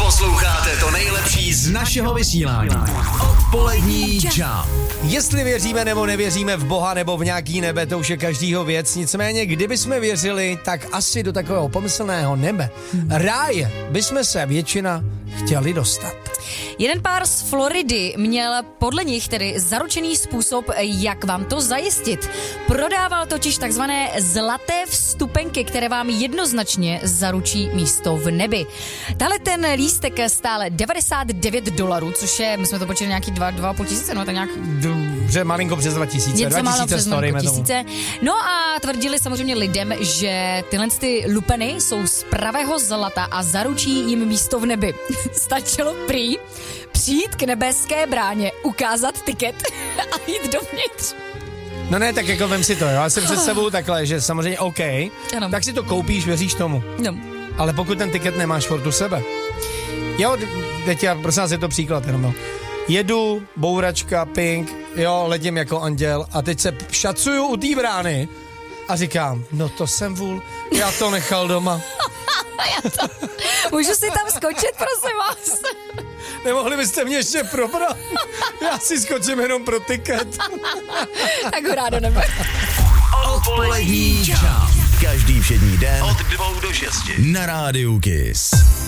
Posloucháte to nejlepší z našeho vysílání. Odpolední Jump. Jestli věříme nebo nevěříme v Boha nebo v nějaký nebe, to už je každýho věc. Nicméně, kdyby jsme věřili, tak asi do takového pomyslného nebe, ráje, bychom se většina chtěli dostat. Jeden pár z Floridy měl podle nich tedy zaručený způsob, jak vám to zajistit. Prodával totiž takzvané zlaté vstupenky, které vám jednoznačně zaručí místo v nebi. Tahle ten lístek stále $99, což je, my jsme to počítali nějaký 2,5 tisíce, no tak nějak... Dobře, malinko přes 2000. Něco málo přes 2000. No a tvrdili samozřejmě lidem, že tyhle ty lupeny jsou z pravého zlata a zaručí jim místo v nebi. Stačilo prý přijít k nebeské bráně, ukázat tiket a jít dovnitř. No ne, tak jako vem si to, jo. Já si představuju takhle, že samozřejmě OK, ano. Tak si to koupíš, věříš tomu. No. Ale pokud ten tiket nemáš furt u sebe. Jo, teď já, prosím vás, je to příklad jenom, no. Jedu, bouračka, pink, jo, letím jako anděl a teď se šacuju u té brány a říkám, no to jsem vůl, já to nechal doma. Můžu si tam skočit, prosím vás? Nemohli byste mě ještě probrat? Já si skočím jenom pro tiket. Tak hurá do nebe. Odpolední Jump. Každý všední den od 2 do 6 na Rádiu Kiss.